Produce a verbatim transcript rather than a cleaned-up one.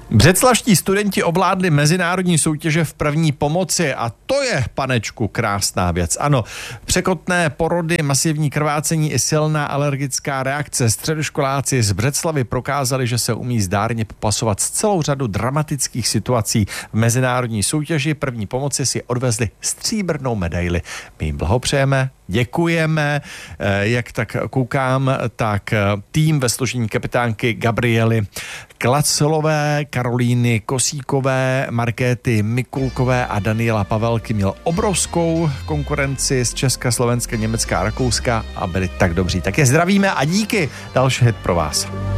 Břeclavští studenti ovládli mezinárodní soutěže v první pomoci a to je, panečku, krásná věc. Ano, překotné porody, masivní krvácení i silná alergická reakce. Středoškoláci z Břeclavy prokázali, že se umí zdárně popasovat s celou řadu dramatických situací. V mezinárodní soutěži první pomoci si odvezli stříbrnou medaili. My jim blahopřejeme, děkujeme. Jak tak koukám, tak tým ve složení kapitánky Gabriely Klacelové, Karolíny Kosíkové, Markéty Mikulkové a Daniela Pavelky měl obrovskou konkurenci z Česka, Slovenska, Německa a Rakouska a byli tak dobří. Tak je zdravíme a díky. Další hit pro vás.